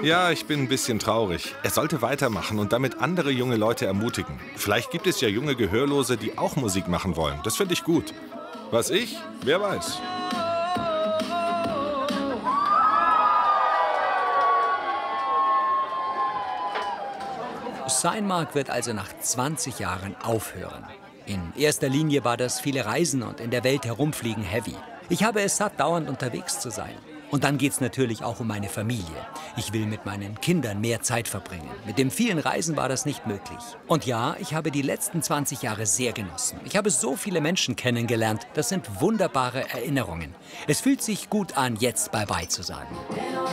Ja, ich bin ein bisschen traurig. Er sollte weitermachen und damit andere junge Leute ermutigen. Vielleicht gibt es ja junge Gehörlose, die auch Musik machen wollen. Das finde ich gut. Was ich? Wer weiß. Steinmark wird also nach 20 Jahren aufhören. In erster Linie war das viele Reisen und in der Welt herumfliegen heavy. Ich habe es satt, dauernd unterwegs zu sein. Und dann geht es natürlich auch um meine Familie. Ich will mit meinen Kindern mehr Zeit verbringen. Mit dem vielen Reisen war das nicht möglich. Und ja, ich habe die letzten 20 Jahre sehr genossen. Ich habe so viele Menschen kennengelernt. Das sind wunderbare Erinnerungen. Es fühlt sich gut an, jetzt Bye-bye zu sagen.